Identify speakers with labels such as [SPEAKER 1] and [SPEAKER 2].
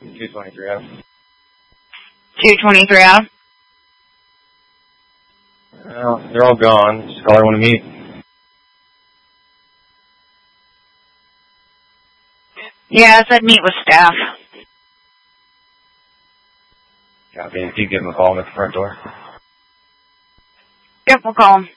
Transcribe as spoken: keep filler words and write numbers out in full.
[SPEAKER 1] two twenty-three F.
[SPEAKER 2] two twenty-three F?
[SPEAKER 1] Well, they're all gone. Just call her when to meet.
[SPEAKER 2] Yeah, I said meet with staff.
[SPEAKER 1] Copy. If you give them a call, I'm at the front door.
[SPEAKER 2] Yep, we'll call them.